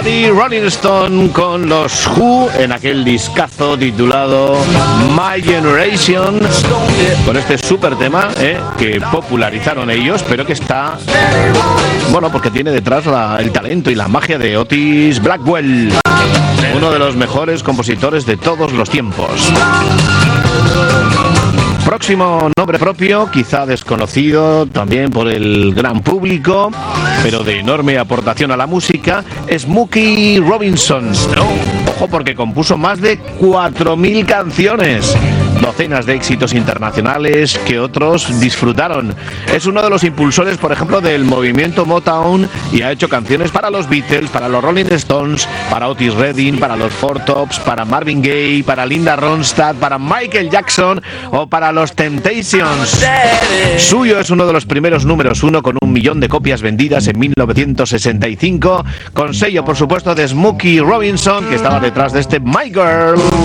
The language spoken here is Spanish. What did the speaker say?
Buddy Rolling Stone con los Who en aquel discazo titulado My Generation, con este super tema que popularizaron ellos, pero que está, bueno, porque tiene detrás el talento y la magia de Otis Blackwell, uno de los mejores compositores de todos los tiempos. Próximo nombre propio, quizá desconocido también por el gran público, pero de enorme aportación a la música, es Smokey Robinson. Ojo, porque compuso más de 4.000 canciones, docenas de éxitos internacionales que otros disfrutaron. Es uno de los impulsores, por ejemplo, del movimiento Motown, y ha hecho canciones para los Beatles, para los Rolling Stones, para Otis Redding, para los Four Tops, para Marvin Gaye, para Linda Ronstadt, para Michael Jackson o para los Temptations. Suyo es uno de los primeros números uno, con 1 millón de copias vendidas en 1965, con sello, por supuesto, de Smokey Robinson, que estaba detrás de este My Girl.